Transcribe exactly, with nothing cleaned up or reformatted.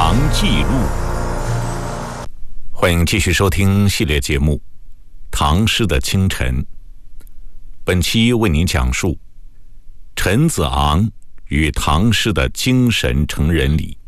藏记录》，欢迎继续收听系列节目《唐诗的清晨》。本期为您讲述陈子昂与唐诗的精神成人礼。